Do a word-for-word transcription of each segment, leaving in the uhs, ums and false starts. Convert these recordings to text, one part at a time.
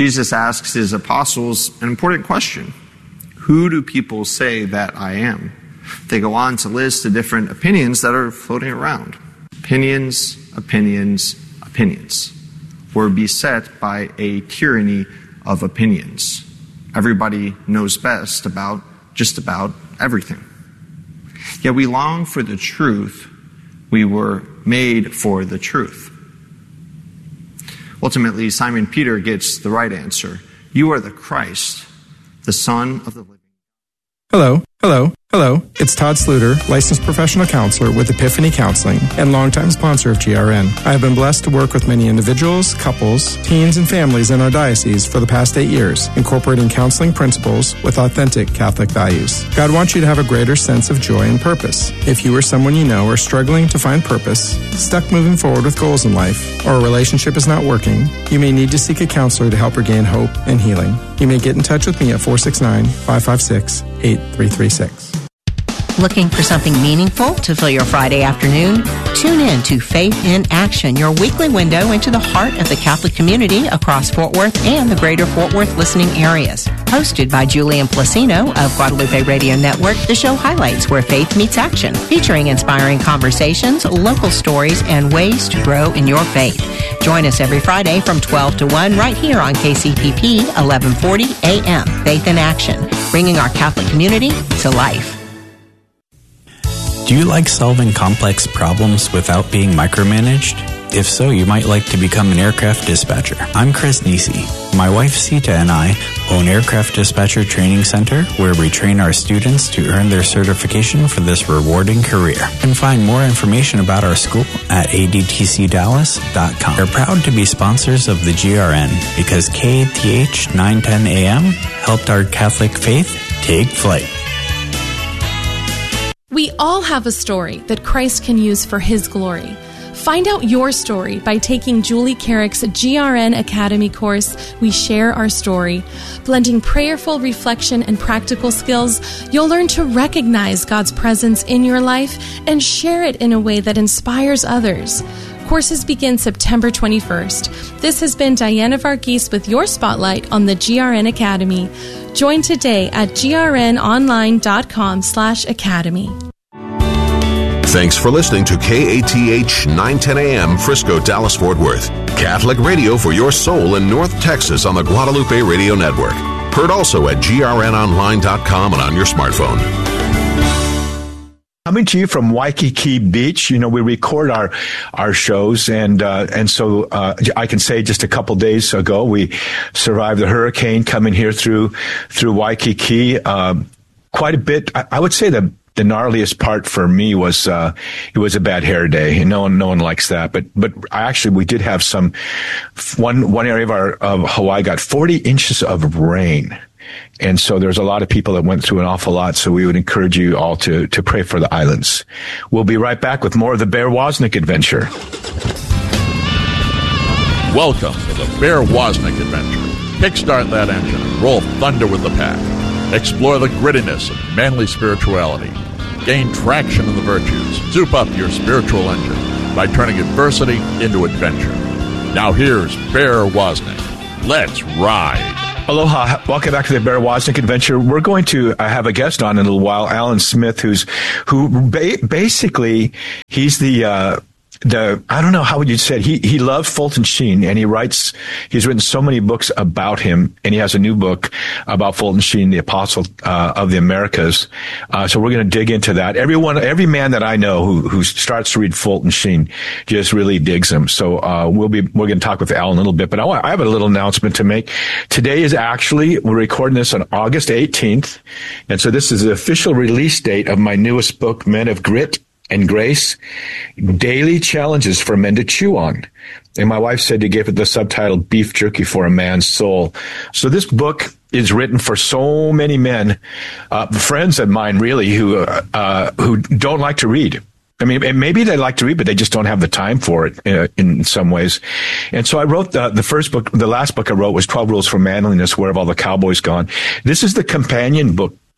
Jesus asks his apostles an important question. Who do people say that I am? They go on to list the different opinions that are floating around. Opinions, opinions, opinions. We're beset by a tyranny of opinions. Everybody knows best about just about everything. Yet we long for the truth. We were made for the truth. Ultimately, Simon Peter gets the right answer. You are the Christ, the Son of the living God. Hello, hello, hello. It's Todd Sluter, licensed professional counselor with Epiphany Counseling and longtime sponsor of G R N. I have been blessed to work with many individuals, couples, teens, and families in our diocese for the past eight years, incorporating counseling principles with authentic Catholic values. God wants you to have a greater sense of joy and purpose. If you or someone you know are struggling to find purpose, stuck moving forward with goals in life, or a relationship is not working, you may need to seek a counselor to help regain hope and healing. You may get in touch with me at four six nine, five five six, eight three three six. Looking for something meaningful to fill your Friday afternoon? Tune in to Faith in Action, your weekly window into the heart of the Catholic community across Fort Worth and the greater Fort Worth listening areas. Hosted by Julian Placino of Guadalupe Radio Network, the show highlights where faith meets action, featuring inspiring conversations, local stories, and ways to grow in your faith. Join us every Friday from twelve to one right here on K C P P eleven forty A M. Faith in Action, bringing our Catholic community to life. Do you like solving complex problems without being micromanaged? If so, you might like to become an aircraft dispatcher. I'm Chris Nisi. My wife Sita and I own Aircraft Dispatcher Training Center, where we train our students to earn their certification for this rewarding career. You can find more information about our school at a d t c dallas dot com. We're proud to be sponsors of the G R N because K A T H nine ten A M helped our Catholic faith take flight. We all have a story that Christ can use for His glory. Find out your story by taking Julie Carrick's G R N Academy course, We Share Our Story. Blending prayerful reflection and practical skills, you'll learn to recognize God's presence in your life and share it in a way that inspires others. Courses begin September twenty-first. This has been Diana Varghese with your spotlight on the G R N Academy. Join today at g r n online dot com slash academy. Thanks for listening to K A T H nine ten A M Frisco, Dallas, Fort Worth. Catholic radio for your soul in North Texas on the Guadalupe Radio Network. Heard also at g r n online dot com and on your smartphone. Coming to you from Waikiki Beach, you know, we record our our shows, and uh, and so uh, I can say just a couple days ago we survived the hurricane coming here through through Waikiki. Uh, quite a bit. I, I would say the the gnarliest part for me was uh, it was a bad hair day, and no one no one likes that. But but actually we did have some one one area of our of Hawaii got forty inches of rain. And so there's a lot of people that went through an awful lot. So we would encourage you all to, to pray for the islands. We'll be right back with more of the Bear Wozniak adventure. Welcome to the Bear Wozniak adventure. Kickstart that engine and roll thunder with the pack. Explore the grittiness of manly spirituality. Gain traction in the virtues. Soup up your spiritual engine by turning adversity into adventure. Now here's Bear Wozniak. Let's ride. Aloha. Welcome back to the Bear Wozniak Adventure. We're going to uh, have a guest on in a little while, Alan Smith, who's who ba- basically he's the uh, the I don't know how would you say it. He he loves Fulton Sheen, and he writes. He's written so many books about him, and he has a new book about Fulton Sheen, the Apostle uh, of the Americas. Uh, so we're going to dig into that. Everyone, every man that I know who who starts to read Fulton Sheen just really digs him. So uh, we'll be we're going to talk with Alan a little bit. But I, want, I have a little announcement to make. Today is actually we're recording this on August eighteenth, and so this is the official release date of my newest book, Men of Grit and Grace, Daily Challenges for Men to Chew On. And my wife said to give it the subtitle, Beef Jerky for a Man's Soul. So this book is written for so many men, uh, friends of mine really, who uh, uh, who don't like to read. I mean, maybe they like to read, but they just don't have the time for it uh, in some ways. And so I wrote the, the first book, the last book I wrote was twelve Rules for Manliness, Where Have All the Cowboys Gone? This is the companion book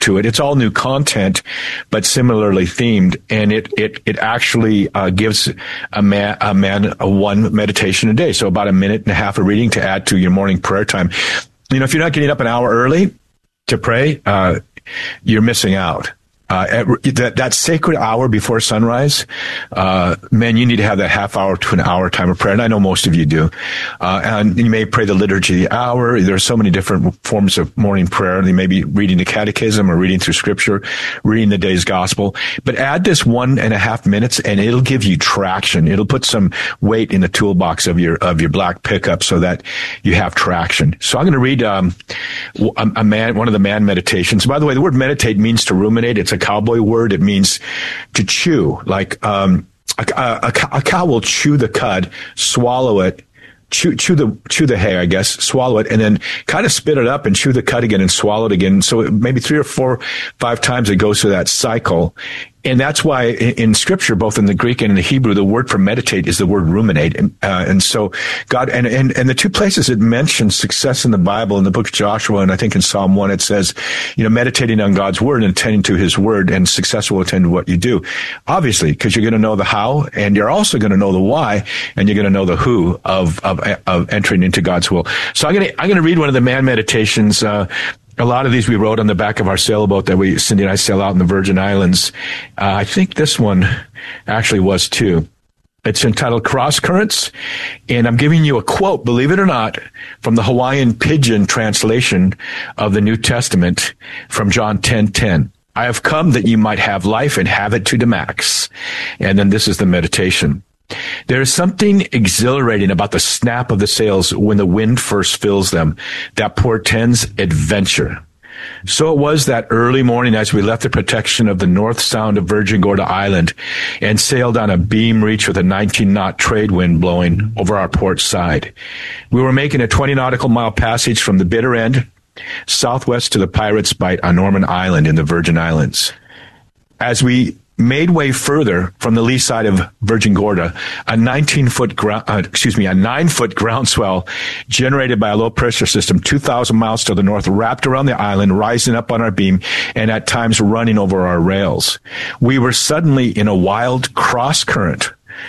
to it. It's all new content, but similarly themed. And it, it, it actually uh, gives a man, a man a one meditation a day. So about a minute and a half of reading to add to your morning prayer time. You know, if you're not getting up an hour early to pray, uh, you're missing out. Uh, that, that sacred hour before sunrise, uh, man, you need to have that half hour to an hour time of prayer. And I know most of you do. Uh, and you may pray the liturgy of the hour. There are so many different forms of morning prayer. You may be reading the catechism or reading through scripture, reading the day's gospel. But add this one and a half minutes and it'll give you traction. It'll put some weight in the toolbox of your, of your black pickup so that you have traction. So I'm going to read, um, a, a man, one of the man meditations. By the way, the word meditate means to ruminate. It's a cowboy word. It means to chew. Like um, a, a, a cow will chew the cud, swallow it, chew, chew the chew the hay, I guess, swallow it, and then kind of spit it up and chew the cud again and swallow it again. So it, maybe three or four, five times it goes through that cycle. And that's why in, in Scripture, both in the Greek and in the Hebrew, the word for meditate is the word ruminate. And, uh, and so God, and, and, and the two places it mentions success in the Bible, in the book of Joshua, and I think in Psalm one, it says, you know, meditating on God's word and attending to his word, and success will attend to what you do. Obviously, because you're going to know the how, and you're also going to know the why, and you're going to know the who of, of, of entering into God's will. So I'm going to, I'm going to read one of the man meditations, uh, a lot of these we wrote on the back of our sailboat that we, Cindy and I sail out in the Virgin Islands. Uh, I think this one actually was too. It's entitled Cross Currents, and I'm giving you a quote, believe it or not, from the Hawaiian Pidgin translation of the New Testament from John ten ten. I have come that you might have life and have it to the max. And then this is the meditation. There is something exhilarating about the snap of the sails when the wind first fills them that portends adventure. So it was that early morning as we left the protection of the North Sound of Virgin Gorda Island and sailed on a beam reach with a nineteen knot trade wind blowing over our port side. We were making a twenty nautical mile passage from the bitter end southwest to the Pirates' Bite on Norman Island in the Virgin Islands. As we made way further from the lee side of Virgin Gorda, a nineteen foot ground, uh, excuse me, a nine foot groundswell generated by a low pressure system two thousand miles to the north wrapped around the island, rising up on our beam and at times running over our rails. We were suddenly in a wild cross current.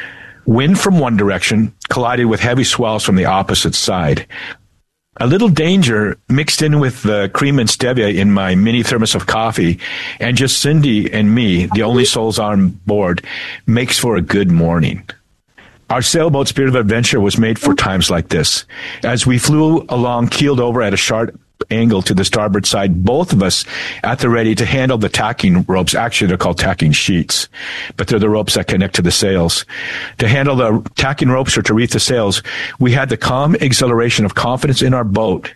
Wind from one direction collided with heavy swells from the opposite side. A little danger mixed in with the cream and stevia in my mini thermos of coffee, and just Cindy and me, the only souls on board, makes for a good morning. Our sailboat Spirit of Adventure was made for times like this. As we flew along, keeled over at a sharp angle to the starboard side, both of us at the ready to handle the tacking ropes. Actually, they're called tacking sheets, but they're the ropes that connect to the sails. To handle the tacking ropes or to reef the sails, we had the calm exhilaration of confidence in our boat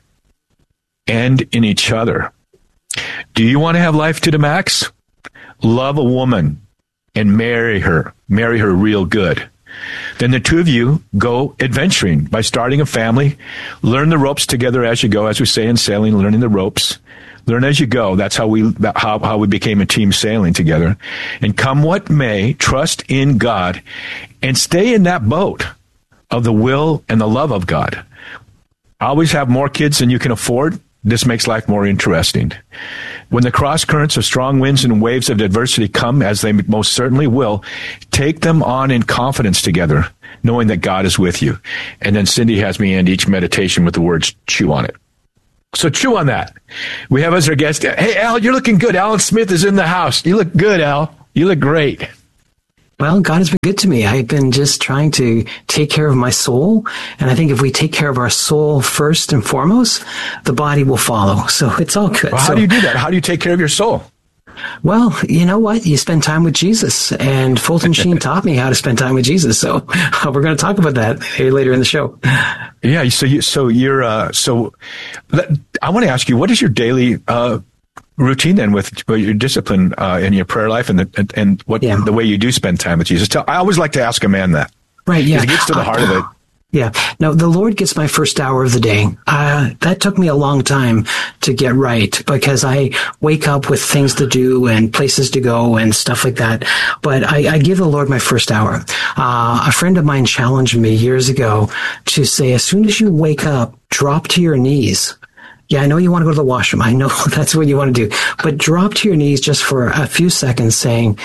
and in each other. Do you want to have life to the max? Love a woman and marry her. Marry her real good. Then the two of you go adventuring by starting a family. Learn the ropes together as you go, as we say in sailing, learning the ropes. Learn as you go. That's how we how, how we became a team sailing together. And come what may, trust in God and stay in that boat of the will and the love of God. Always have more kids than you can afford. This makes life more interesting. When the cross currents of strong winds and waves of adversity come, as they most certainly will, take them on in confidence together, knowing that God is with you. And then Cindy has me end each meditation with the words, chew on it. So chew on that. We have as our guest, hey, Al, you're looking good. Alan Smith is in the house. You look good, Al. You look great. Well, God has been good to me. I've been just trying to take care of my soul. And I think if we take care of our soul first and foremost, the body will follow. So it's all good. Well, how so, do you do that? How do you take care of your soul? Well, you know what? You spend time with Jesus. And Fulton Sheen taught me how to spend time with Jesus. So we're going to talk about that later in the show. Yeah. So you, so you're, uh, so let, I want to ask you, what is your daily, uh, routine then with your discipline uh, in your prayer life and the, and, and what yeah. the way you do spend time with Jesus? Tell, I always like to ask a man that. Right, yeah. Because it gets to the heart uh, of it. Yeah. No, the Lord gets my first hour of the day. Uh, that took me a long time to get right because I wake up with things to do and places to go and stuff like that. But I, I give the Lord my first hour. Uh, a friend of mine challenged me years ago to say, as soon as you wake up, drop to your knees Yeah, I know you want to go to the washroom. I know that's what you want to do. But drop to your knees just for a few seconds saying,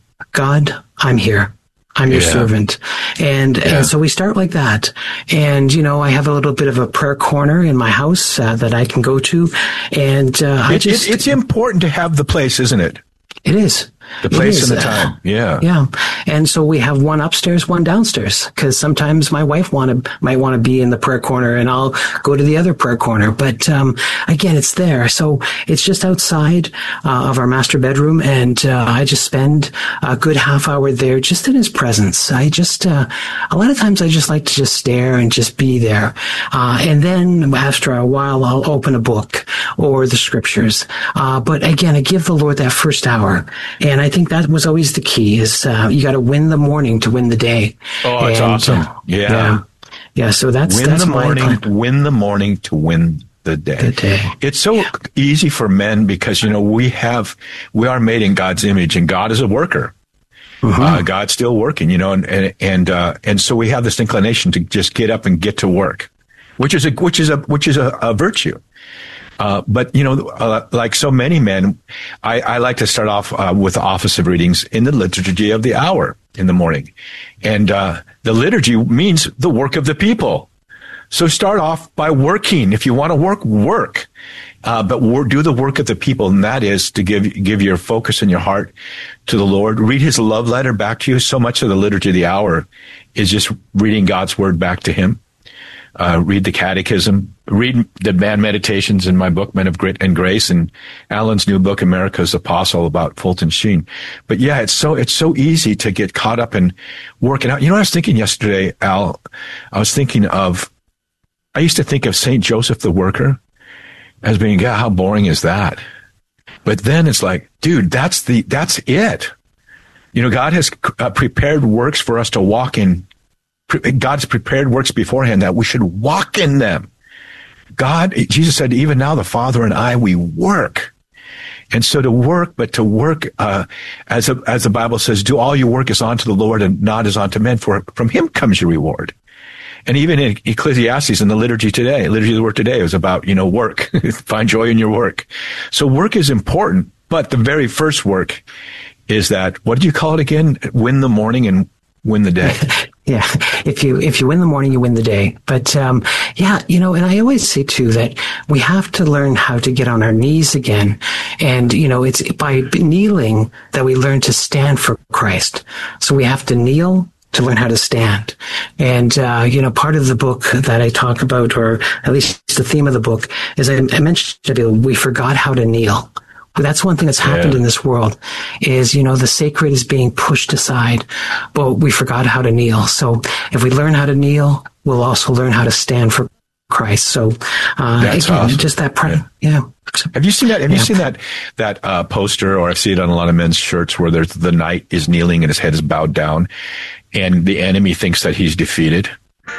God, I'm here. I'm your yeah. servant. And, yeah. and so we start like that. And, you know, I have a little bit of a prayer corner in my house uh, that I can go to. And uh, I it, just... It, it's important to have the place, isn't it? It is. The place and the time. Yeah. Yeah. And so we have one upstairs, one downstairs, because sometimes my wife want to, might want to be in the prayer corner and I'll go to the other prayer corner. But, um, again, it's there. So it's just outside, uh, of our master bedroom. And, uh, I just spend a good half hour there just in his presence. I just, uh, a lot of times I just like to just stare and just be there. Uh, and then after a while, I'll open a book or the scriptures. Uh, but again, I give the Lord that first hour. And I think that was always the key is, uh, you got to win the morning to win the day. Oh, it's and, awesome. Uh, yeah. yeah. Yeah. So that's, win that's the my morning, plan. win the morning to win the day. The day. It's so yeah. easy for men because, you know, we have, we are made in God's image and God is a worker. Mm-hmm. Uh, God's still working, you know, and, and, and, uh, and so we have this inclination to just get up and get to work, which is a, which is a, which is a, a virtue. Uh, but, you know, uh, like so many men, I, I like to start off uh, with the office of readings in the liturgy of the hour in the morning. And uh, the liturgy means the work of the people. So start off by working. If you want to work, work. Uh, but work, do the work of the people, and that is to give give your focus and your heart to the Lord. Read his love letter back to you. So much of the liturgy of the hour is just reading God's word back to him. Uh, read the catechism, read the Man Meditations in my book, Men of Grit and Grace, and Alan's new book, America's Apostle, about Fulton Sheen. But yeah, it's so, it's so easy to get caught up in working out. You know what I was thinking yesterday, Al? I was thinking of, I used to think of Saint Joseph the Worker as being, God, how boring is that? But then it's like, dude, that's the, that's it. You know, God has uh, prepared works for us to walk in. God's prepared works beforehand that we should walk in them. God, Jesus said, even now the Father and I, we work. And so to work, but to work, uh, as a, as the Bible says, do all your work as unto the Lord and not as unto men, for from him comes your reward. And even in Ecclesiastes, in the liturgy today, liturgy of the word today was about, you know, work. Find joy in your work. So work is important, but the very first work is that, what did you call it again? Win the morning and win the day. Yeah. If you, if you win the morning, you win the day. But, um, yeah, you know, and I always say too that we have to learn how to get on our knees again. And, you know, it's by kneeling that we learn to stand for Christ. So we have to kneel to learn how to stand. And, uh, you know, part of the book that I talk about, or at least the theme of the book, is I, I mentioned we forgot how to kneel. That's one thing that's happened yeah. in this world is, you know, the sacred is being pushed aside, but we forgot how to kneel. So if we learn how to kneel, we'll also learn how to stand for Christ. So, uh, that's again, awesome. just that, pre- yeah. yeah. Have you seen that? Have yeah. you seen that, that, uh, poster, or I've seen it on a lot of men's shirts where there's the knight is kneeling and his head is bowed down and the enemy thinks that he's defeated?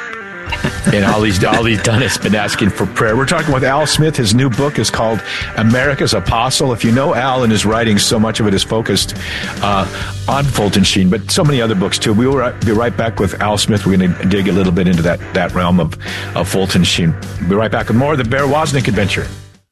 And all he's, all he's done has been asking for prayer. We're talking with Al Smith. His new book is called America's Apostle. If you know Al and his writing, so much of it is focused uh, on Fulton Sheen, but so many other books too. We will be right back with Al Smith. We're going to dig a little bit into that, that realm of, of Fulton Sheen. We'll be right back with more of the Bear Wozniak Adventure.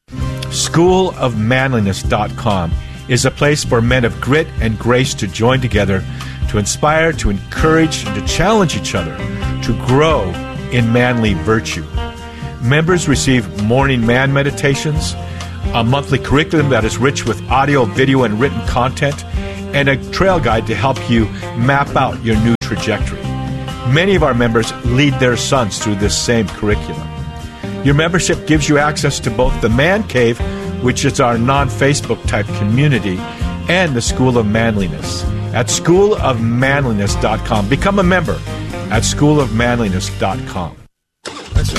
school of manliness dot com is a place for men of grit and grace to join together, to inspire, to encourage, and to challenge each other, to grow in manly virtue. Members receive morning man meditations, a monthly curriculum that is rich with audio, video, and written content, and a trail guide to help you map out your new trajectory. Many of our members lead their sons through this same curriculum. Your membership gives you access to both the Man Cave, which is our non-Facebook type community, and the School of Manliness at school of manliness dot com. Become a member at school of manliness dot com. That's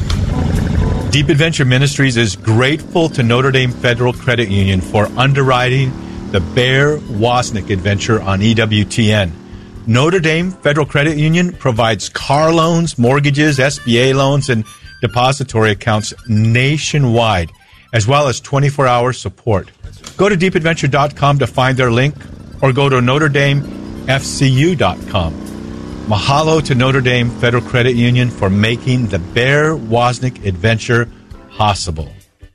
right. Deep Adventure Ministries is grateful to Notre Dame Federal Credit Union for underwriting the Bear Wozniak Adventure on E W T N. Notre Dame Federal Credit Union provides car loans, mortgages, S B A loans, and depository accounts nationwide, as well as twenty-four hour support. Go to deep adventure dot com to find their link, or go to notre dame f c u dot com. Mahalo to Notre Dame Federal Credit Union for making the Bear Wozniak Adventure possible.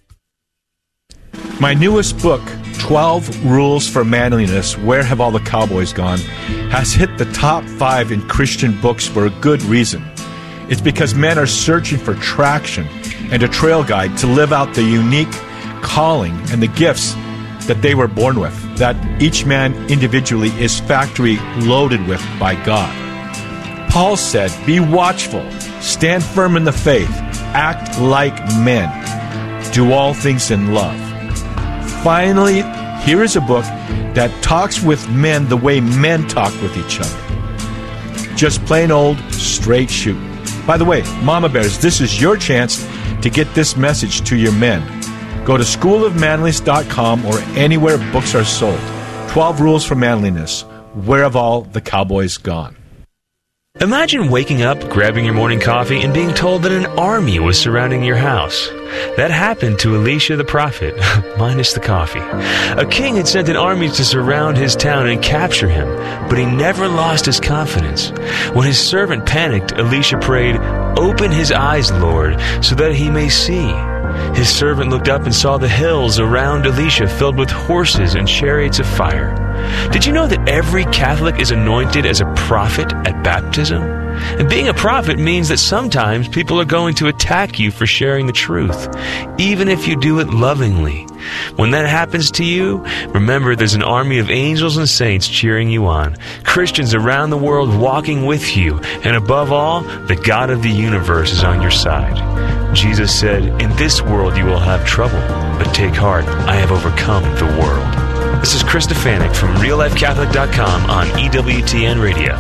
My newest book, twelve Rules for Manliness, Where Have All the Cowboys Gone?, has hit the top five in Christian books for a good reason. It's because men are searching for traction and a trail guide to live out the unique calling and the gifts that they were born with, that each man individually is factory loaded with by God. Paul said, be watchful, stand firm in the faith, act like men, do all things in love. Finally, here is a book that talks with men the way men talk with each other. Just plain old straight shoot. By the way, Mama Bears, this is your chance to get this message to your men. Go to school of manliness dot com or anywhere books are sold. twelve Rules for Manliness. Where have all the cowboys gone? Imagine waking up, grabbing your morning coffee, and being told that an army was surrounding your house. That happened to Elisha the prophet, minus the coffee. A king had sent an army to surround his town and capture him, but he never lost his confidence. When his servant panicked, Elisha prayed, "Open his eyes, Lord, so that he may see." His servant looked up and saw the hills around Elisha filled with horses and chariots of fire. Did you know that every Catholic is anointed as a prophet at baptism? And being a prophet means that sometimes people are going to attack you for sharing the truth, even if you do it lovingly. When that happens to you, remember there's an army of angels and saints cheering you on, Christians around the world walking with you, and above all, the God of the universe is on your side. Jesus said, "In this world you will have trouble, but take heart, I have overcome the world." This is Chris Stefanik from real life catholic dot com on E W T N Radio.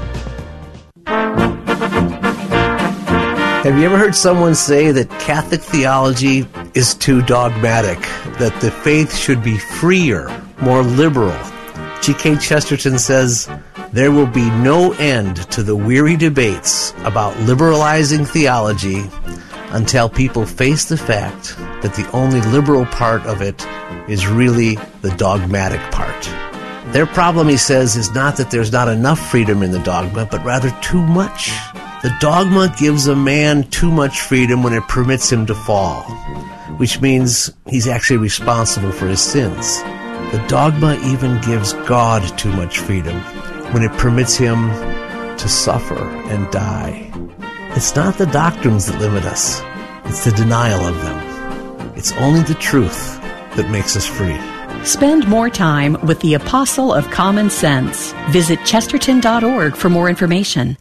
Have you ever heard someone say that Catholic theology is too dogmatic, that the faith should be freer, more liberal? G K Chesterton says, there will be no end to the weary debates about liberalizing theology until people face the fact that the only liberal part of it is really the dogmatic part. Their problem, he says, is not that there's not enough freedom in the dogma, but rather too much. The dogma gives a man too much freedom when it permits him to fall, which means he's actually responsible for his sins. The dogma even gives God too much freedom when it permits him to suffer and die. It's not the doctrines that limit us. It's the denial of them. It's only the truth that makes us free. Spend more time with the Apostle of Common Sense. Visit chesterton dot org for more information.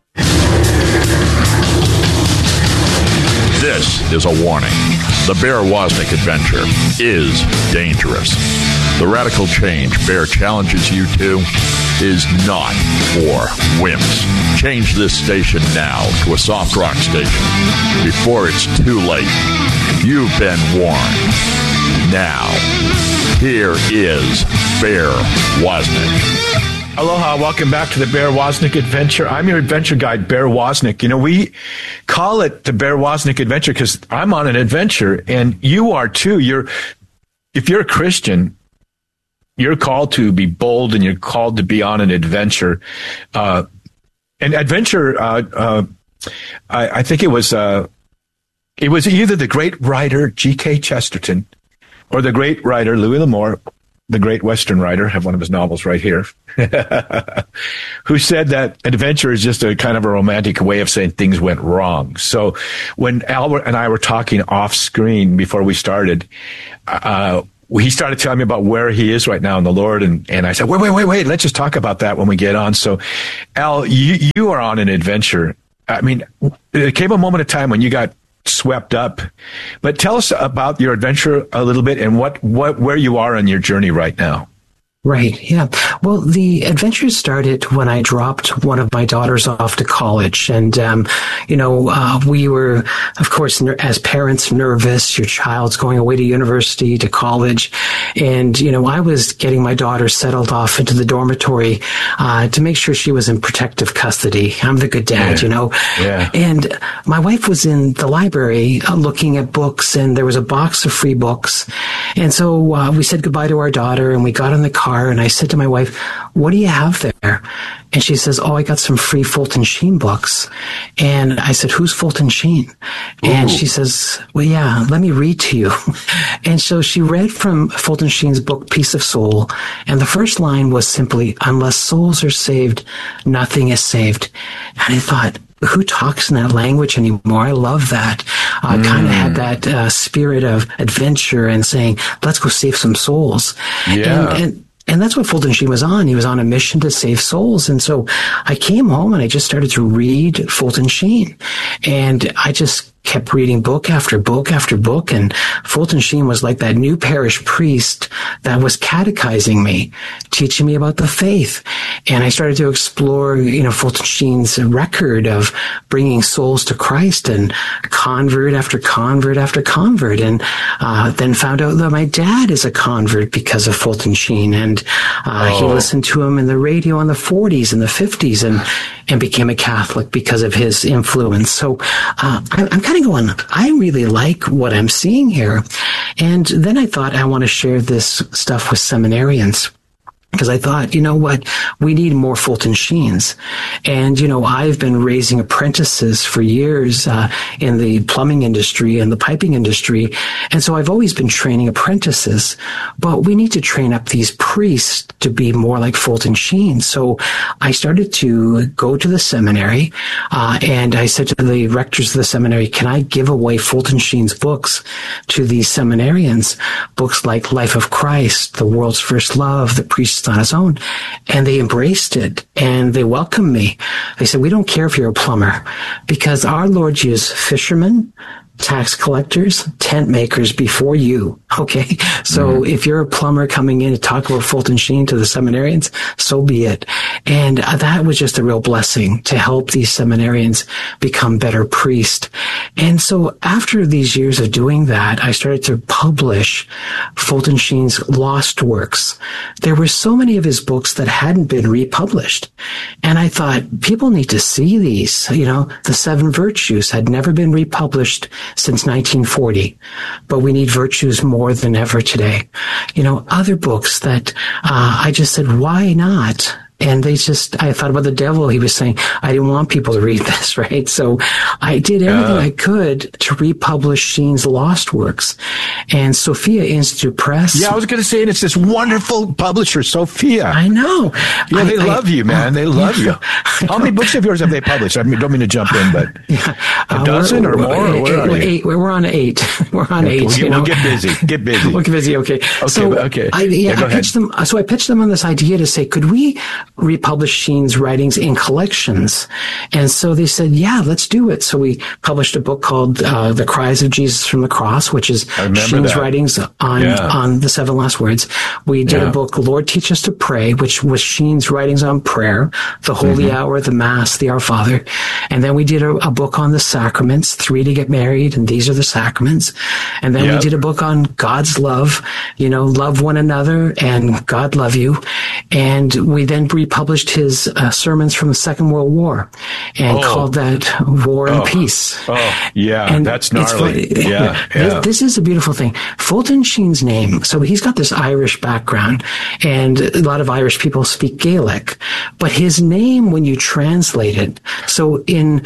This is a warning. The Bear Wozniak adventure is dangerous. The radical change Bear challenges you to is not for wimps. Change this station now to a soft rock station before it's too late. You've been warned. Now, here is Bear Wozniak. Aloha, welcome back to the Bear Wozniak Adventure. I'm your adventure guide, Bear Wozniak. You know, we call it the Bear Wozniak Adventure because I'm on an adventure, and you are too. You're, if you're a Christian, you're called to be bold, and you're called to be on an adventure. Uh, and adventure, uh, uh, I, I think it was, uh, it was either the great writer G K Chesterton or the great writer Louis L'Amour, the great Western writer, I have one of his novels right here, who said that adventure is just a kind of a romantic way of saying things went wrong. So when Albert and I were talking off screen before we started, uh, he started telling me about where he is right now in the Lord. And, and I said, wait, wait, wait, wait, let's just talk about that when we get on. So Al, you, you are on an adventure. I mean, there came a moment of time when you got swept up, but tell us about your adventure a little bit and what, what, where you are on your journey right now. Right. Yeah. Well, the adventure started when I dropped one of my daughters off to college. And, um, you know, uh, we were, of course, ner- as parents, nervous. Your child's going away to university, to college. And, you know, I was getting my daughter settled off into the dormitory, uh, to make sure she was in protective custody. I'm the good dad, yeah. you know. Yeah. And my wife was in the library uh, looking at books, and there was a box of free books. And so uh, we said goodbye to our daughter, and we got in the car. car, and I said to my wife, what do you have there? And she says, oh, I got some free Fulton Sheen books. And I said, who's Fulton Sheen? And Ooh. She says, well, yeah, let me read to you. And so she read from Fulton Sheen's book, Peace of Soul. And the first line was simply, unless souls are saved, nothing is saved. And I thought, who talks in that language anymore? I love that. I uh, mm. kind of had that uh, spirit of adventure and saying, let's go save some souls. Yeah. And, and, and that's what Fulton Sheen was on. He was on a mission to save souls. And so I came home and I just started to read Fulton Sheen. And I just kept reading book after book after book, and Fulton Sheen was like that new parish priest that was catechizing me, teaching me about the faith. And I started to explore, you know, Fulton Sheen's record of bringing souls to Christ, and convert after convert after convert, and uh, then found out that my dad is a convert because of Fulton Sheen, and uh, oh. he listened to him in the radio in the forties and the fifties, and and became a Catholic because of his influence. So uh, I, I'm kind of going, I really like what I'm seeing here. And then I thought, I want to share this stuff with seminarians. Because I thought, you know what, we need more Fulton Sheens. And, you know, I've been raising apprentices for years uh, in the plumbing industry and the piping industry. And so I've always been training apprentices. But we need to train up these priests to be more like Fulton Sheen. So I started to go to the seminary uh, and I said to the rectors of the seminary, can I give away Fulton Sheen's books to these seminarians? Books like Life of Christ, The World's First Love, The Priest on his own. And they embraced it and they welcomed me. They said, we don't care if you're a plumber, because our Lord used fishermen, tax collectors, tent makers before you. Okay. So mm-hmm. if you're a plumber coming in to talk about Fulton Sheen to the seminarians, so be it. And uh, that was just a real blessing to help these seminarians become better priests. And so after these years of doing that, I started to publish Fulton Sheen's lost works. There were so many of his books that hadn't been republished. And I thought, people need to see these. You know, the Seven Virtues had never been republished since nineteen forty, but we need virtues more than ever today. You know, other books that uh, I just said, why not? And they just, I thought about the devil. He was saying, I didn't want people to read this, right? So I did everything uh, I could to republish Sheen's lost works. And Sophia Institute Press. Yeah, I was going to say, and it's this wonderful publisher, Sophia. I know. Yeah, I, they I, love you, man. They love yeah, you. How many books of yours have they published? I mean, don't mean to jump in, but yeah. a uh, dozen or more? Or where are eight. We're on eight. We're on okay, eight. We'll, you we'll know? get busy. Get busy. We'll get busy. Okay. Okay. So okay. I, yeah, yeah, go I ahead. pitched them. So I pitched them on this idea to say, could we republish Sheen's writings in collections? And so they said, yeah, let's do it. So we published a book called uh, The Cries of Jesus from the Cross, which is Sheen's that. writings on yeah. on the seven last words. We did yeah. a book, Lord Teach Us to Pray, which was Sheen's writings on prayer, the Holy mm-hmm. Hour, the Mass, the Our Father. And then we did a, a book on the sacraments, three to get married, and these are the sacraments. And then yep. we did a book on God's love, you know, love one another and God love you. And we then republished his uh, sermons from the Second World War and oh. called that War and oh. Peace. Oh, yeah, and that's gnarly. Yeah, yeah. This, this is a beautiful thing. Fulton Sheen's name, so he's got this Irish background, and a lot of Irish people speak Gaelic, but his name, when you translate it, so in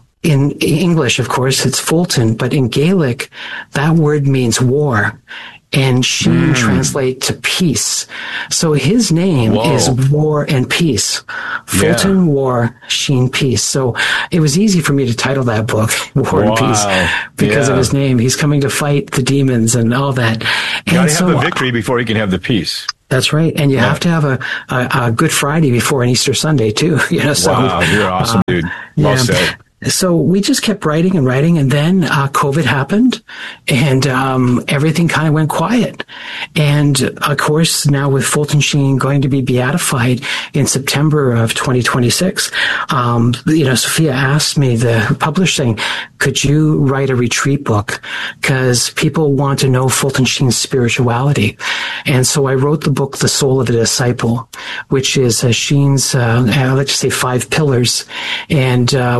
In English, of course, it's Fulton, but in Gaelic, that word means war. And Sheen mm. translate to peace. So his name Whoa. is War and Peace. Fulton yeah. War, Sheen Peace. So it was easy for me to title that book War wow. and Peace because yeah. of his name. He's coming to fight the demons and all that. You gotta so, have the victory before you can have the peace. That's right. And you yeah. have to have a, a, a Good Friday before an Easter Sunday too. You know, so, wow, you're awesome, uh, dude. Well yeah. said. So we just kept writing and writing, and then uh, COVID happened, and um, everything kind of went quiet. And of course, now with Fulton Sheen going to be beatified in September of twenty twenty-six, um, you know, Sophia asked me, the publisher, saying, "Could you write a retreat book? Because people want to know Fulton Sheen's spirituality." And so I wrote the book, The Soul of a Disciple, which is uh, Sheen's, uh, I like to say, five pillars, and uh, we'll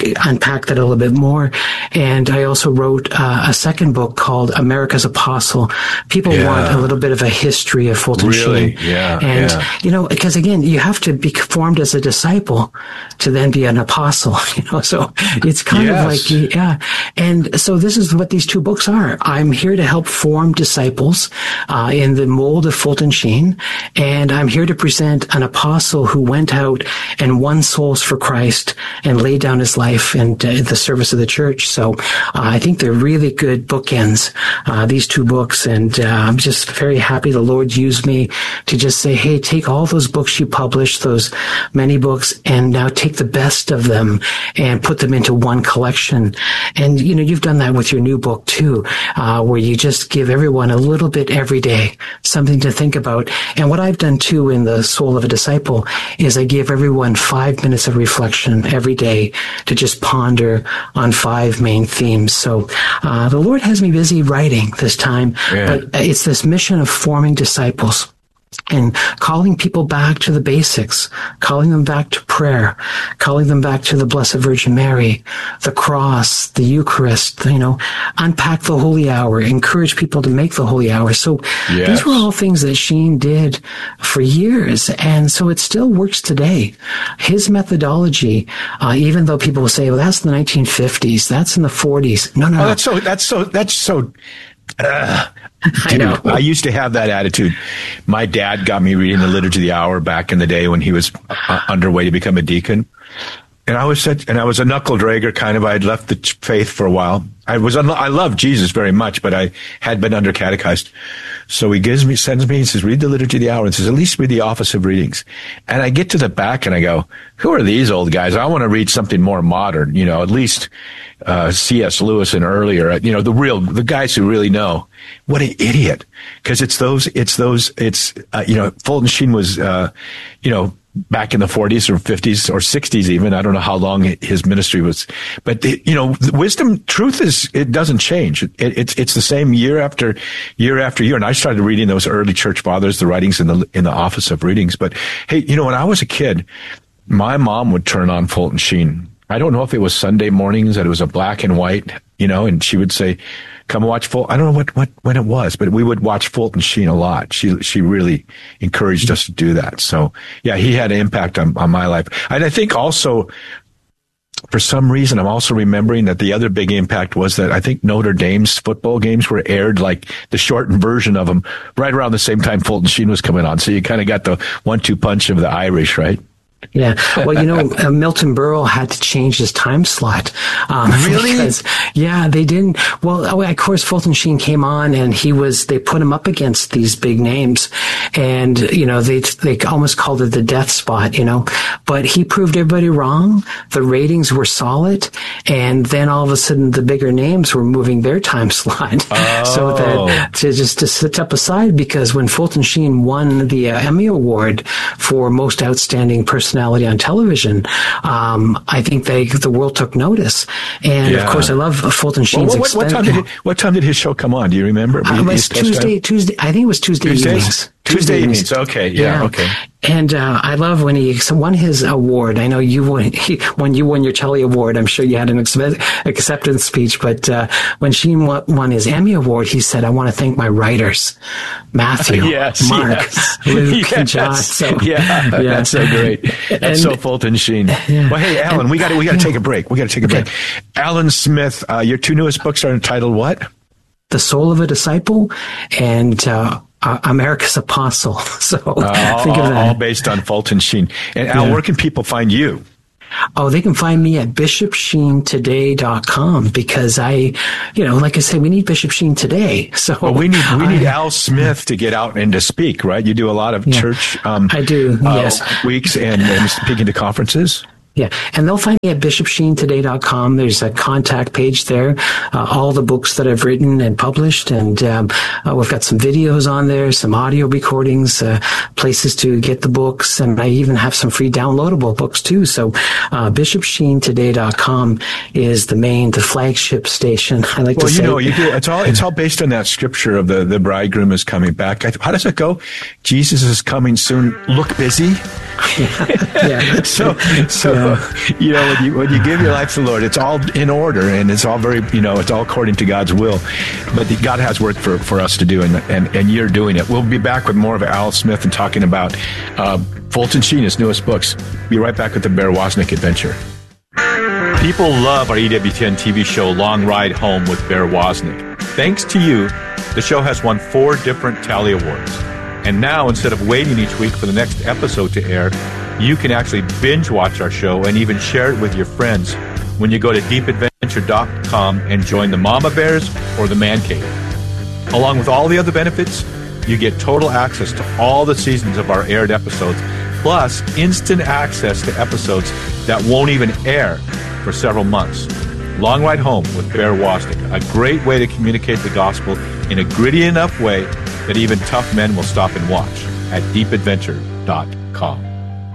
unpack that a little bit more. And I also wrote uh, a second book called America's Apostle. People Yeah. want a little bit of a history of Fulton Really? Sheen. Yeah, And, yeah. you know, because again, you have to be formed as a disciple to then be an apostle, you know, so it's kind Yes. of like, yeah. And so this is what these two books are. I'm here to help form disciples uh, in the mold of Fulton Sheen, and I'm here to present an apostle who went out and won souls for Christ and laid down his life in uh, the service of the church. So uh, I think they're really good bookends, uh, these two books, and uh, I'm just very happy the Lord used me to just say, hey, take all those books you published, those many books, and now take the best of them and put them into one collection. And, you know, you've done that with your new book too, uh, where you just give everyone a little bit every day, something to think about. And what I've done too in The Soul of a Disciple is I give everyone five minutes of reflection every day to just ponder on five main themes. So uh, the Lord has me busy writing this time, Yeah. but it's this mission of forming disciples and calling people back to the basics, calling them back to prayer, calling them back to the Blessed Virgin Mary, the cross, the Eucharist, you know, unpack the Holy Hour, encourage people to make the Holy Hour. So Yes. these were all things that Sheen did for years, and so it still works today. His methodology, uh, even though people will say, well, that's the nineteen fifties, that's in the forties. No, no, Oh, no. that's so. That's so. That's so. Uh, I dude, know. I used to have that attitude. My dad got me reading the Liturgy of the Hour back in the day when he was uh, underway to become a deacon, and I was such, and I was a knuckle dragger kind of. I had left the ch- faith for a while. I was. Un- I loved Jesus very much, but I had been under catechized. So he gives me, sends me, he says, read the Liturgy of the Hour, and says, at least read the Office of Readings. And I get to the back and I go, who are these old guys? I want to read something more modern, you know, at least uh, C S Lewis and earlier, you know, the real, the guys who really know. What an idiot. Because it's those, it's those, it's, uh, you know, Fulton Sheen was, uh, you know, back in the forties or fifties or sixties even. I don't know how long his ministry was. But, you know, wisdom, truth is, it doesn't change. It, it's it's the same year after year after year. And I started reading those early church fathers, the writings in the in the Office of Readings. But, hey, you know, when I was a kid, my mom would turn on Fulton Sheen. I don't know if it was Sunday mornings, that it was a black and white, you know, and she would say, come watch Fulton. I don't know what, what, when it was, but we would watch Fulton Sheen a lot. She, she really encouraged us to do that. So yeah, he had an impact on, on my life. And I think also, for some reason, I'm also remembering that the other big impact was that I think Notre Dame's football games were aired, like the shortened version of them, right around the same time Fulton Sheen was coming on. So you kind of got the one two punch of the Irish, right? Yeah. Well, you know, uh, Milton Berle had to change his time slot. Um, Really? Because, yeah, they didn't. Well, oh, of course, Fulton Sheen came on and he was, they put him up against these big names. And, you know, they, they almost called it the death spot, you know, but he proved everybody wrong. The ratings were solid. And then all of a sudden the bigger names were moving their time slot. Oh. So that to just to step aside, because when Fulton Sheen won the uh, Emmy Award for most outstanding personality on television, um, I think they the world took notice. And Yeah. of course, I love Fulton Sheen's. Well, what, what, time did it, what time did his show come on? Do you remember? Uh, it was Tuesday, Tuesday. I think it was Tuesday Tuesdays? evenings. Tuesday evenings. Okay. Yeah. Okay. And uh, I love when he won his award. I know you won, he, when you won your Telly Award, I'm sure you had an ex- acceptance speech. But uh, when Sheen won, won his Emmy Award, he said, "I want to thank my writers, Matthew, Yes, Mark, yes. Luke, Yes. and John." So, yeah, yeah. that's so great. That's And- so Fulton Sheen. Yeah. Well, hey, Alan, And- we got to we got to yeah. take a break. We got to take a break. Alan Smith, uh, your two newest books are entitled what? The Soul of a Disciple and uh, uh, America's Apostle. So Uh, think all, of that. all based on Fulton Sheen. And Al, Yeah. where can people find you? Oh, they can find me at bishop sheen today dot com because I, you know, like I say, we need Bishop Sheen today. So Well, we need we need I- Al Smith to get out and to speak, right? You do a lot of Yeah. church um, I do, uh, yes. weeks and, and speaking to conferences. Yeah, and they'll find me at bishop sheen today dot com. There's a contact page there, uh, all the books that I've written and published, and um, uh, we've got some videos on there, some audio recordings, uh, places to get the books, and I even have some free downloadable books too. So uh, bishop sheen today dot com is the main, the flagship station, I like Well, to you say. know, you do, it's all it's all based on that scripture of the, the bridegroom is coming back. I, how does it go? Jesus is coming soon. Look busy. yeah. so so you know, when you, when you give your life to the Lord, it's all in order, and it's all very, you know, it's all according to God's will. But the, God has work for, for us to do, and, and, and you're doing it. We'll be back with more of Al Smith and talking about uh, Fulton Sheen, his newest books. Be right back with the Bear Wozniak Adventure. People love our E W T N T V show, Long Ride Home with Bear Wozniak. Thanks to you, the show has won four different Tally Awards. And now, instead of waiting each week for the next episode to air, you can actually binge watch our show and even share it with your friends when you go to deep adventure dot com and join the Mama Bears or the Man Cave. Along with all the other benefits, you get total access to all the seasons of our aired episodes, plus instant access to episodes that won't even air for several months. Long Ride Home with Bear Wozniak, a great way to communicate the gospel in a gritty enough way that even tough men will stop and watch at deep adventure dot com.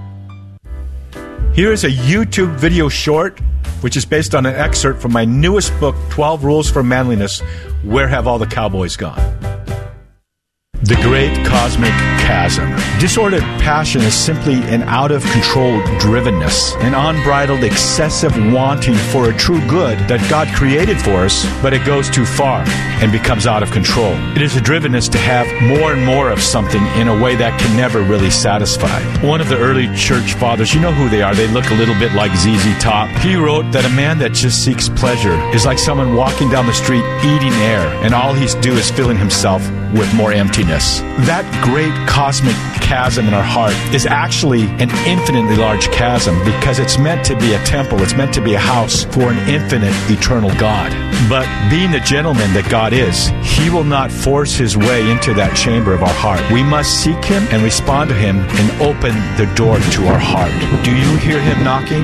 Here is a YouTube video short, which is based on an excerpt from my newest book, twelve Rules for Manliness, Where Have All the Cowboys Gone? The Great Cosmic Chasm. Disordered passion is simply an out-of-control drivenness, an unbridled, excessive wanting for a true good that God created for us, but it goes too far and becomes out of control. It is a drivenness to have more and more of something in a way that can never really satisfy. One of the early church fathers, you know who they are, they look a little bit like Z Z Top. He wrote that a man that just seeks pleasure is like someone walking down the street eating air, and all he's do is filling himself with more emptiness. That great cosmic chasm in our heart is actually an infinitely large chasm because it's meant to be a temple. It's meant to be a house for an infinite, eternal God. But being the gentleman that God is, He will not force His way into that chamber of our heart. We must seek Him and respond to Him and open the door to our heart. Do you hear Him knocking?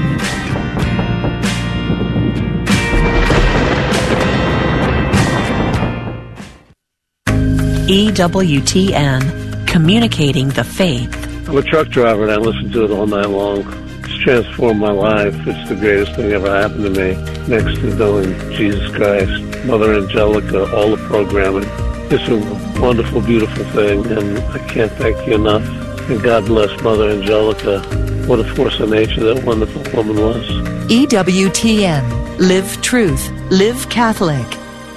E W T N, communicating the faith. I'm a truck driver and I listen to it all night long. It's transformed my life. It's the greatest thing ever happened to me, next to knowing Jesus Christ, Mother Angelica, all the programming. It's a wonderful, beautiful thing, and I can't thank you enough. And God bless Mother Angelica. What a force of nature that wonderful woman was. E W T N, live truth, live Catholic.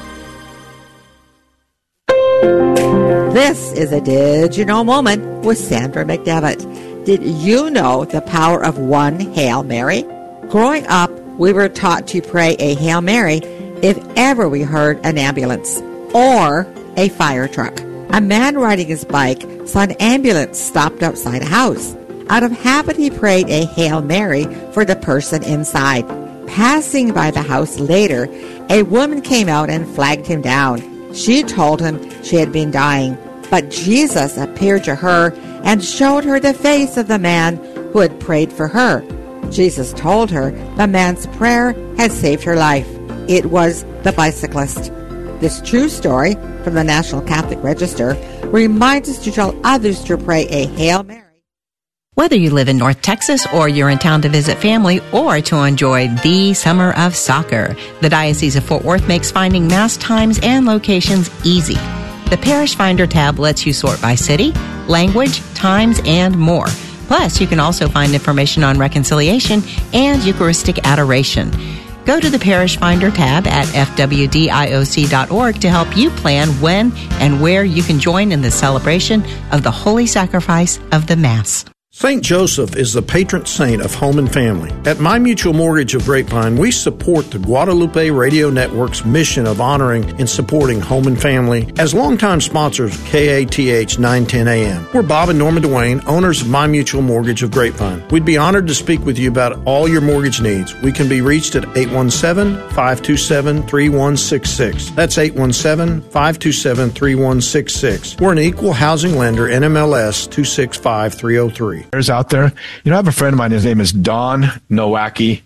This is a Did You Know moment with Sandra McDevitt. Did you know the power of one Hail Mary? Growing up, we were taught to pray a Hail Mary if ever we heard an ambulance or a fire truck. A man riding his bike saw an ambulance stopped outside a house. Out of habit, he prayed a Hail Mary for the person inside. Passing by the house later, a woman came out and flagged him down. She told him she had been dying, but Jesus appeared to her and showed her the face of the man who had prayed for her. Jesus told her the man's prayer had saved her life. It was the bicyclist. This true story from the National Catholic Register reminds us to tell others to pray a Hail Mary. Whether you live in North Texas or you're in town to visit family or to enjoy the summer of soccer, the Diocese of Fort Worth makes finding Mass times and locations easy. The Parish Finder tab lets you sort by city, language, times, and more. Plus, you can also find information on reconciliation and Eucharistic adoration. Go to the Parish Finder tab at f w d i o c dot org to help you plan when and where you can join in the celebration of the Holy Sacrifice of the Mass. Saint Joseph is the patron saint of home and family. At My Mutual Mortgage of Grapevine, we support the Guadalupe Radio Network's mission of honoring and supporting home and family as longtime sponsors of K A T H nine ten A M. We're Bob and Norma Duane, owners of My Mutual Mortgage of Grapevine. We'd be honored to speak with you about all your mortgage needs. We can be reached at eight one seven, five two seven, three one six six. That's eight one seven, five two seven, three one six six. We're an equal housing lender, N M L S two six five three oh three. Out there. You know, I have a friend of mine, his name is Don Nowacki.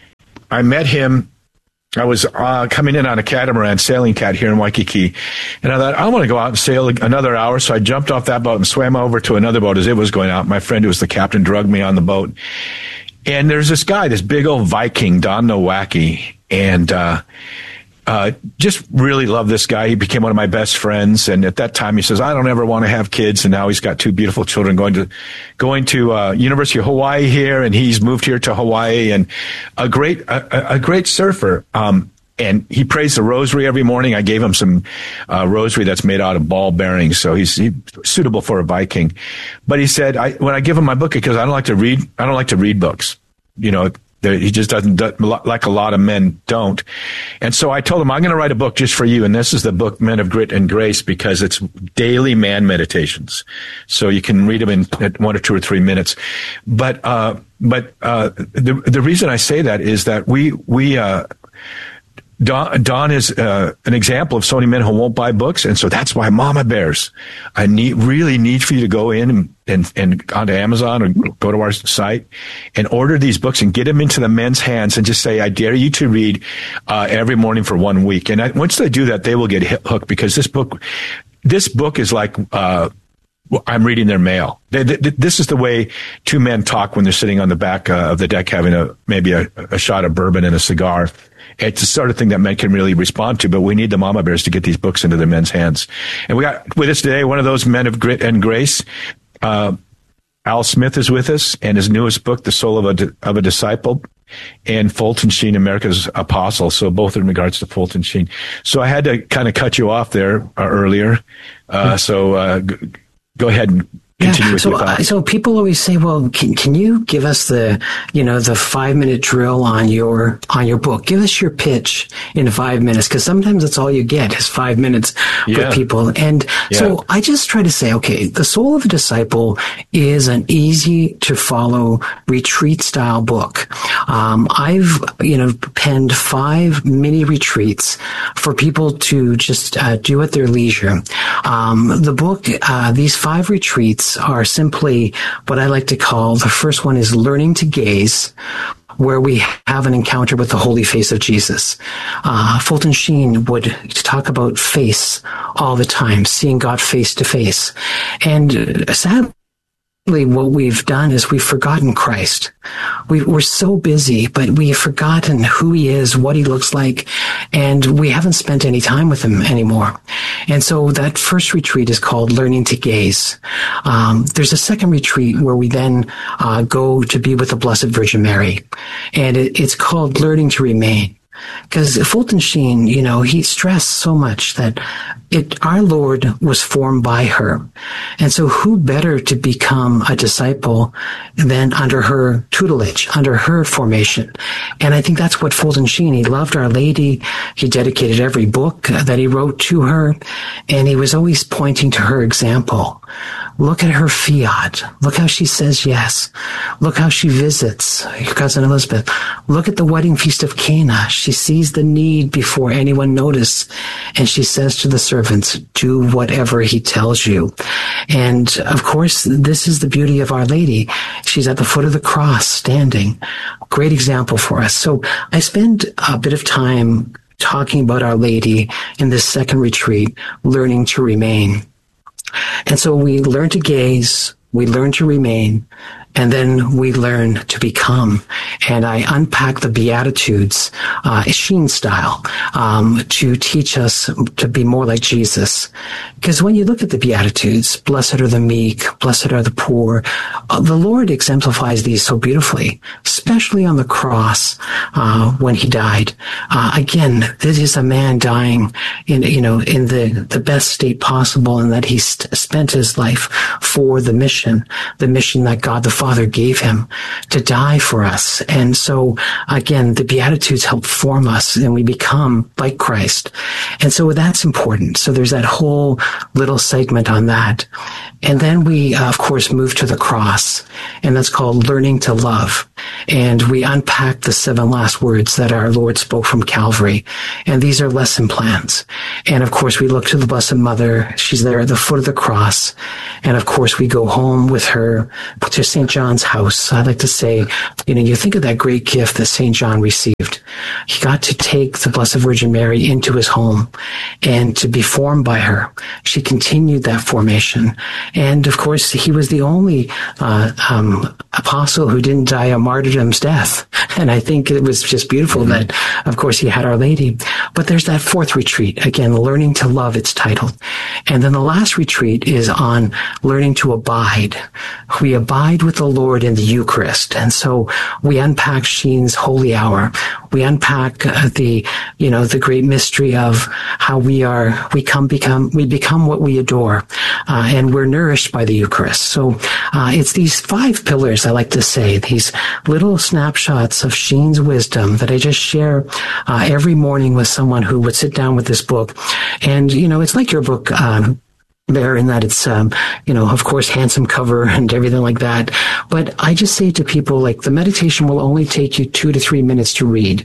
I met him, I was uh, coming in on a catamaran, sailing cat here in Waikiki, and I thought, I want to go out and sail another hour, so I jumped off that boat and swam over to another boat as it was going out. My friend who was the captain drugged me on the boat. And there's this guy, this big old Viking, Don Nowacki, and uh, uh, just really love this guy. He became one of my best friends. And at that time, he says, I don't ever want to have kids. And now he's got two beautiful children going to, going to, uh, University of Hawaii here. And he's moved here to Hawaii, and a great, a, a great surfer. Um, And he prays the rosary every morning. I gave him some uh, rosary that's made out of ball bearings, so he's, he's suitable for a Viking. But he said, I, when I give him my book, because I don't like to read, I don't like to read books. You know, he just doesn't, like a lot of men don't. And so I told him, I'm going to write a book just for you. And this is the book, Men of Grit and Grace, because it's daily man meditations. So you can read them in one or two or three minutes. But, uh, but, uh, the, the reason I say that is that we, we, uh, Don, Don is uh, an example of so many men who won't buy books, and so that's why Mama Bears, I need really need for you to go in and, and, and onto Amazon or go to our site and order these books and get them into the men's hands and just say, I dare you to read uh, every morning for one week. And I, once they do that, they will get hit, hooked, because this book, this book is like uh, I'm reading their mail. They, they, this is the way two men talk when they're sitting on the back uh, of the deck having a maybe a, a shot of bourbon and a cigar. It's the sort of thing that men can really respond to, but we need the Mama Bears to get these books into the men's hands. And we got with us today one of those men of grit and grace. Uh, Al Smith is with us, and his newest book, The Soul of a, of a Disciple, and Fulton Sheen, America's Apostle. So both in regards to Fulton Sheen. So I had to kind of cut you off there uh, earlier. Uh, so uh, g- go ahead and continue with so, your thoughts. Uh, so people always say, well, can, can you give us the, you know, the five minute drill on your, on your book? Give us your pitch in five minutes. Cause sometimes that's all you get is five minutes Yeah. with people. And Yeah. so I just try to say, okay, The Soul of a Disciple is an easy to follow retreat style book. Um, I've, you know, penned five mini retreats for people to just uh, do at their leisure. Um, the book, uh, these five retreats are simply what I like to call, the first one is Learning to Gaze, where we have an encounter with the holy face of Jesus. Uh, Fulton Sheen would talk about face all the time, seeing God face to face. And uh, sadly, what we've done is we've forgotten Christ. We, we're so busy, but we've forgotten who he is, what he looks like, and we haven't spent any time with him anymore. And so that first retreat is called Learning to Gaze. Um, there's a second retreat where we then uh, go to be with the Blessed Virgin Mary, and it, it's called Learning to Remain. Because Fulton Sheen, you know, he stressed so much that it, our Lord was formed by her. And so who better to become a disciple than under her tutelage, under her formation? And I think that's what Fulton Sheen, he loved Our Lady. He dedicated every book that he wrote to her. And he was always pointing to her example. Look at her fiat. Look how she says yes. Look how she visits your cousin Elizabeth. Look at the wedding feast of Cana. She sees the need before anyone notices, and she says to the servants, do whatever he tells you. And of course, this is the beauty of Our Lady. She's at the foot of the cross, standing. Great example for us. So I spend a bit of time talking about Our Lady in this second retreat, Learning to Remain. And so we learn to gaze, we learn to remain, and then we learn to become. And I unpack the Beatitudes, uh, Sheen style, um, to teach us to be more like Jesus. Because when you look at the Beatitudes, blessed are the meek, blessed are the poor, uh, the Lord exemplifies these so beautifully, especially on the cross, uh, when he died. Uh, again, this is a man dying in, you know, in the, the best state possible, and that he st- spent his life for the mission, the mission that God the Father gave him to die for us. And so, again, the Beatitudes help form us, and we become like Christ. And so that's important. So there's that whole little segment on that. And then we, uh, of course, move to the cross, and that's called Learning to Love. And we unpack the seven last words that our Lord spoke from Calvary. And these are lesson plans. And of course, we look to the Blessed Mother. She's there at the foot of the cross. And of course, we go home with her to Saint John's house. I like to say, you know, you think of that great gift that Saint John received. He got to take the Blessed Virgin Mary into his home and to be formed by her. She continued that formation. And of course, he was the only uh, um, apostle who didn't die a martyr martyrdom's death. And I think it was just beautiful mm-hmm. that, of course, he had Our Lady. But there's that fourth retreat, again, Learning to Love, it's titled. And then the last retreat is on learning to abide. We abide with the Lord in the Eucharist. And so we unpack Sheen's Holy Hour. We unpack uh, the, you know, the great mystery of how we are, we come become, we become what we adore, uh, and we're nourished by the Eucharist. So, uh, it's these five pillars, I like to say, these little snapshots of Sheen's wisdom that I just share, uh, every morning with someone who would sit down with this book. And, you know, it's like your book, um, there in that it's, um, you know, of course, handsome cover and everything like that. But I just say to people, like, the meditation will only take you two to three minutes to read.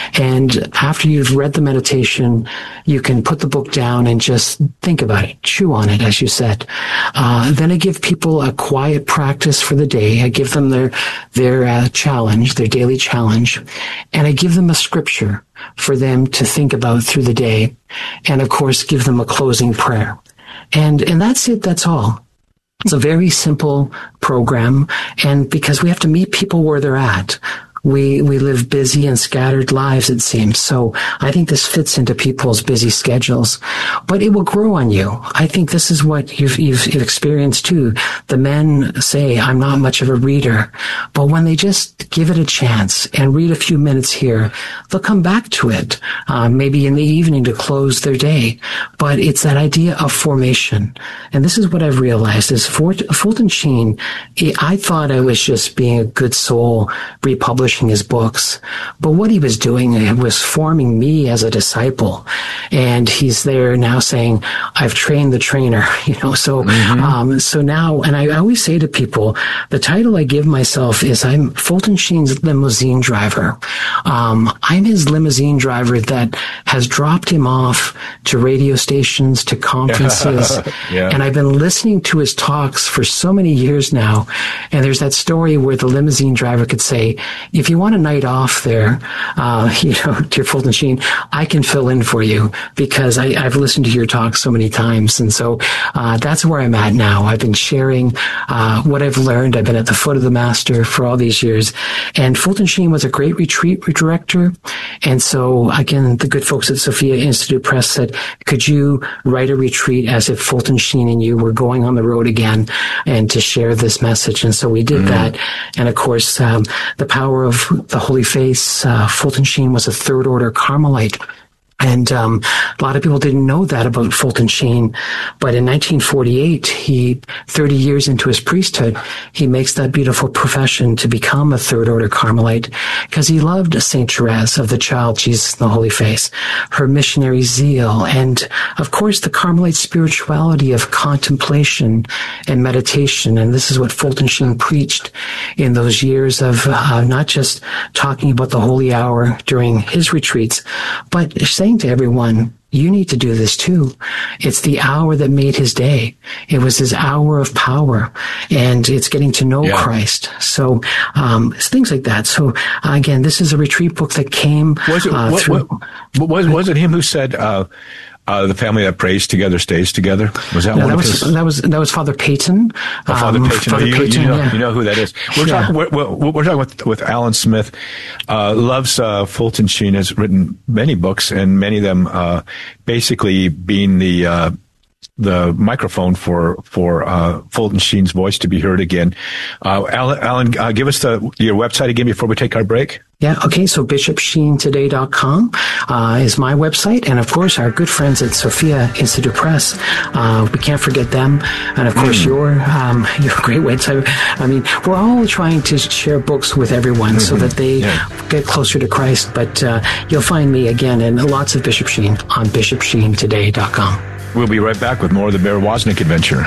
And after you've read the meditation, you can put the book down and just think about it, chew on it, as you said. Uh, then I give people a quiet practice for the day. I give them their, their uh, challenge, their daily challenge. And I give them a scripture for them to think about through the day. And of course, give them a closing prayer. And, and that's it. That's all. It's a very simple program. And because we have to meet people where they're at, we, we live busy and scattered lives, it seems. So I think this fits into people's busy schedules, but it will grow on you. I think this is what you've, you've experienced too. The men say, I'm not much of a reader, but when they just give it a chance and read a few minutes here, they'll come back to it, uh, maybe in the evening to close their day. But it's that idea of formation. And this is what I've realized is Fort, Fulton Sheen, I thought I was just being a good soul, republishing his books, but what he was doing was forming me as a disciple. And he's there now saying, I've trained the trainer, you know, so, mm-hmm. um, so now, and I always say to people, the title I give myself is I'm Fulton Sheen's limousine driver. Um, I'm his limousine driver that has dropped him off to radio stations, to conferences. yeah. And I've been listening to his talks for so many years now. And there's that story where the limousine driver could say, if you want a night off there, uh, you know, dear Fulton Sheen, I can fill in for you because I, I've listened to your talk so many times. And so, uh, that's where I'm at now. I've been sharing, uh, what I've learned. I've been at the foot of the master for all these years. And Fulton Sheen was a great retreat director. And so again, the good folks at Sophia Institute Press said, could you write a retreat as if Fulton Sheen and you were going on the road again and to share this message? And so we did mm. that. And of course, um, the power of the Holy Face, uh, Fulton Sheen was a third order Carmelite. And um, a lot of people didn't know that about Fulton Sheen. But in nineteen forty-eight, he, thirty years into his priesthood, he makes that beautiful profession to become a third order Carmelite because he loved Saint Therese of the Child Jesus in the Holy Face, her missionary zeal, and of course the Carmelite spirituality of contemplation and meditation. And this is what Fulton Sheen preached in those years of uh, not just talking about the holy hour during his retreats, but saying to everyone, you need to do this too. It's the hour that made his day. It was his hour of power, and it's getting to know yeah. Christ. So, um, things like that. So, uh, again, this is a retreat book that came was it, uh, what, through. What, was, was it him who said, uh, Uh, the family that prays together stays together? Was that no, one that of was, his? That was that was Father Peyton. Oh, Father um, Peyton. Father you, Peyton you, know, yeah. you know who that is. We're yeah. talking. We're, we're, we're talking with with Alan Smith. Uh, loves uh, Fulton Sheen. Has written many books, and many of them uh, basically being the uh, the microphone for for uh, Fulton Sheen's voice to be heard again. Uh, Alan, Alan uh, give us the your website again before we take our break. Yeah, okay, so bishop sheen today dot com uh, is my website, and of course our good friends at Sophia Institute Press, uh, we can't forget them, and of course mm. your um, your great website. I mean, we're all trying to share books with everyone mm-hmm. so that they yeah. get closer to Christ, but uh, you'll find me again and lots of Bishop Sheen on bishop sheen today dot com. We'll be right back with more of the Bear Wozniak Adventure.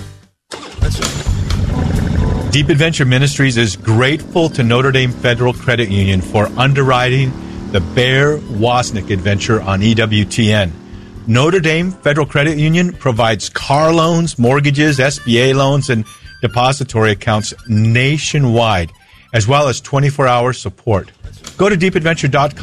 That's it. Deep Adventure Ministries is grateful to Notre Dame Federal Credit Union for underwriting the Bear Wozniak Adventure on E W T N. Notre Dame Federal Credit Union provides car loans, mortgages, S B A loans, and depository accounts nationwide, as well as twenty-four hour support. Go to deep adventure dot com